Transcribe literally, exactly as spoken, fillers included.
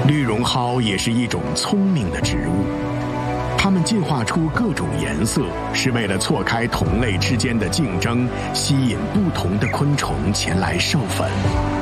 绿绒蒿也是一种聪明的植物，它们进化出各种颜色，是为了错开同类之间的竞争，吸引不同的昆虫前来授粉。